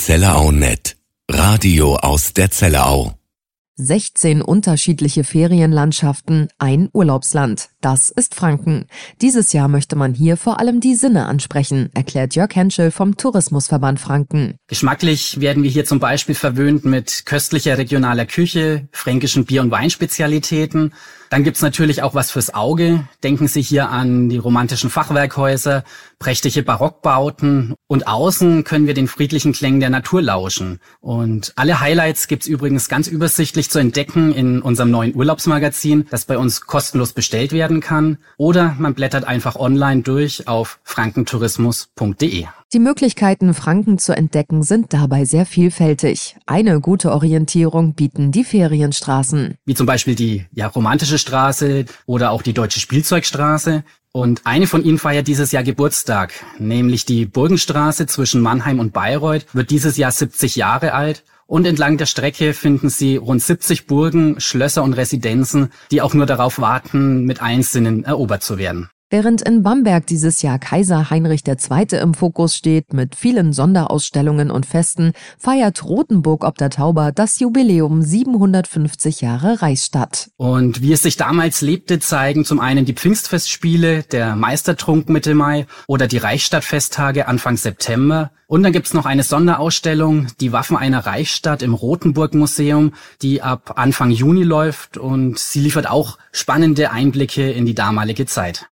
ZellerauNet. Radio aus der Zellerau. 16 unterschiedliche Ferienlandschaften, ein Urlaubsland. Das ist Franken. Dieses Jahr möchte man hier vor allem die Sinne ansprechen, erklärt Jörg Henschel vom Tourismusverband Franken. Geschmacklich werden wir hier zum Beispiel verwöhnt mit köstlicher regionaler Küche, fränkischen Bier- und Weinspezialitäten. Dann gibt's natürlich auch was fürs Auge. Denken Sie hier an die romantischen Fachwerkhäuser, prächtige Barockbauten und außen können wir den friedlichen Klängen der Natur lauschen. Und alle Highlights gibt's übrigens ganz übersichtlich zu entdecken in unserem neuen Urlaubsmagazin, das bei uns kostenlos bestellt werden kann. Oder man blättert einfach online durch auf frankentourismus.de. Die Möglichkeiten, Franken zu entdecken, sind dabei sehr vielfältig. Eine gute Orientierung bieten die Ferienstraßen. Wie zum Beispiel die romantische Straße oder auch die Deutsche Spielzeugstraße. Und eine von ihnen feiert dieses Jahr Geburtstag, nämlich die Burgenstraße zwischen Mannheim und Bayreuth wird dieses Jahr 70 Jahre alt. Und entlang der Strecke finden Sie rund 70 Burgen, Schlösser und Residenzen, die auch nur darauf warten, mit allen Sinnen erobert zu werden. Während in Bamberg dieses Jahr Kaiser Heinrich II. Im Fokus steht, mit vielen Sonderausstellungen und Festen, feiert Rothenburg ob der Tauber das Jubiläum 750 Jahre Reichsstadt. Und wie es sich damals lebte, zeigen zum einen die Pfingstfestspiele, der Meistertrunk Mitte Mai oder die Reichsstadtfesttage Anfang September. Und dann gibt's noch eine Sonderausstellung, die Waffen einer Reichsstadt im Rothenburg-Museum, die ab Anfang Juni läuft und sie liefert auch spannende Einblicke in die damalige Zeit.